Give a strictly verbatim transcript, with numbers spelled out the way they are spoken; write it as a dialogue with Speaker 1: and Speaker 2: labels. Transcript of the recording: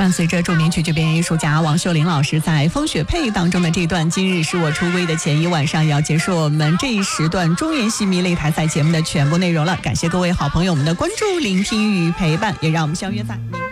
Speaker 1: 伴随着著名曲剧表演艺术家王秀玲老师在《风雪配》当中的这段今日是我出归的前一晚上，要结束我们这一时段中原戏迷擂台赛节目的全部内容了。感谢各位好朋友们的关注、聆听与陪伴，也让我们相约在明